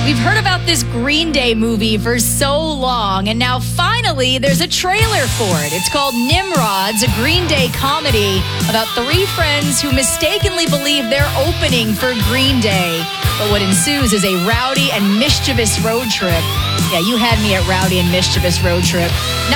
We've heard about this Green Day movie for so long, and now finally there's a trailer for it. It's called Nimrods, a Green Day comedy about three friends who mistakenly believe they're opening for Green Day. But what ensues is a rowdy and mischievous road trip. Yeah, you had me at rowdy and mischievous road trip. Now,